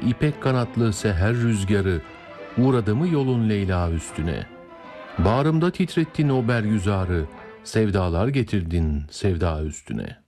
ipek kanatlı seher rüzgarı, uğradı mı yolun Leyla üstüne? Bağrımda titrettin o bergüzarı, sevdalar getirdin sevda üstüne.